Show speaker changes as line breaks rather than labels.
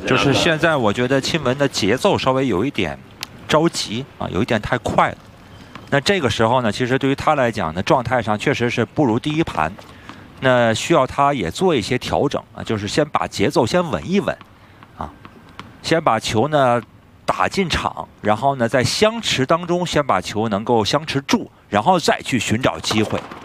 就是现在我觉得钦文的节奏稍微有一点着急啊，有一点太快了。那这个时候呢，其实对于他来讲呢，状态上确实是不如第一盘。那需要他也做一些调整啊，就是先把节奏先稳一稳，啊，先把球呢打进场，然后呢在相持当中先把球能够相持住，然后再去寻找机会。